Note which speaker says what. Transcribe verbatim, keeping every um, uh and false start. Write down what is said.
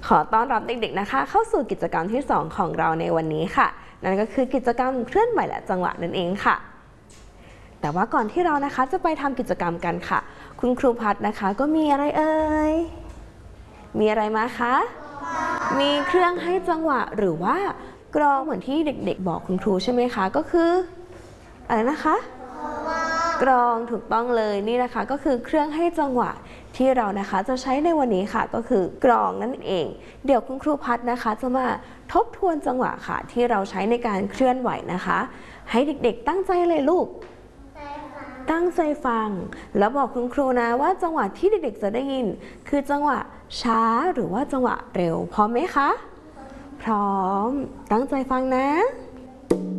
Speaker 1: ขอต้อนรับเด็กๆนะคะเข้าสู่กิจกรรมที่สองของเราในวันนี้ค่ะนั่นก็คือกิจกรรมเคลื่อนไหวและจังหวะนั่นเองค่ะแต่ว่าก่อนที่เรานะคะจะไปทำกิจกรรมกันค่ะคุณครูพัฒนะคะก็มีอะไรเอ่ยมีอะไรมาคะมีเครื่องให้จังหวะหรือว่ากลองเหมือนที่เด็กๆบอกคุณครูใช่ไหมคะก็คืออะไรนะคะกลองถูกต้องเลยนี่นะคะก็คือเครื่องให้จังหวะที่เรานะคะจะใช้ในวันนี้ค่ะก็คือกลองนั่นเองเดี๋ยวคุณครูพัฒนะคะจะมาทบทวนจังหวะค่ะที่เราใช้ในการเคลื่อนไหวนะคะให้เด็กๆตั้งใจเลยลูกตั้งใจฟังแล้วบอกคุณครูนะว่าจังหวะที่เด็กๆจะได้ยินคือจังหวะช้าหรือว่าจังหวะเร็วพร้อมไหมคะพร้อมตั้งใจฟังนะ